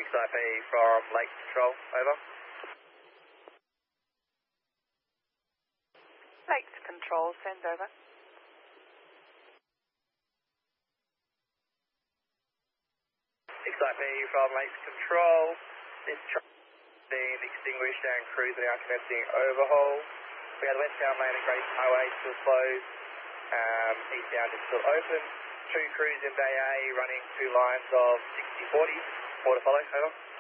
XIP from Lake Control, over. Lake Control, send over. XIP from Lake Control, this truck being extinguished and crews are now commencing overhaul. We have the westbound lane and Grace Highway still closed, eastbound is still open. 2 crews in Bay A running 2 lines of 60-40, more to follow, over.